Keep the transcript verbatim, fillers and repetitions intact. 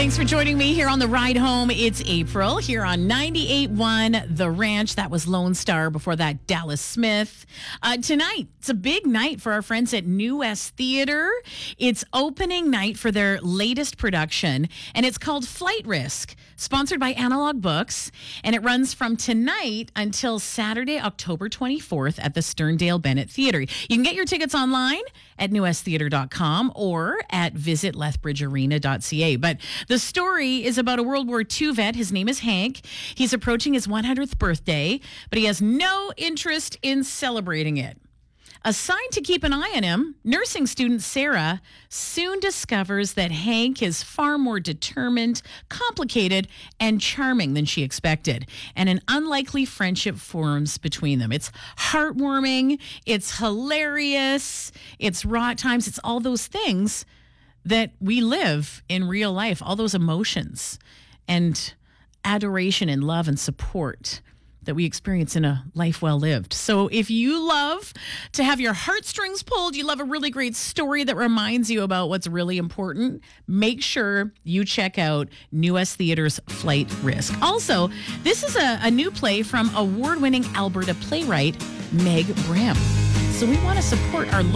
Thanks for joining me here on the ride home. It's April here on ninety-eight point one The Ranch. That was Lone Star. Before that, Dallas Smith. Uh, tonight, it's a big night for our friends at New West Theater. It's opening night for their latest production, and it's called Flight Risk, sponsored by Analog Books, and it runs from tonight until Saturday, October twenty-fourth at the Sterndale Bennett Theater. You can get your tickets online at new west theater dot com or at visit lethbridge arena dot c a. But the story is about a World War Two vet. His name is Hank. He's approaching his one hundredth birthday, but he has no interest in celebrating it. Assigned to keep an eye on him, nursing student Sarah soon discovers that Hank is far more determined, complicated, and charming than she expected, and an unlikely friendship forms between them. It's heartwarming, it's hilarious, it's raw at times, it's all those things that we live in real life, all those emotions and adoration and love and support that we experience in a life well lived. So if you love to have your heartstrings pulled, you love a really great story that reminds you about what's really important, make sure you check out New West Theater's Flight Risk. Also, this is a, a new play from award-winning Alberta playwright Meg Bram. So we want to support our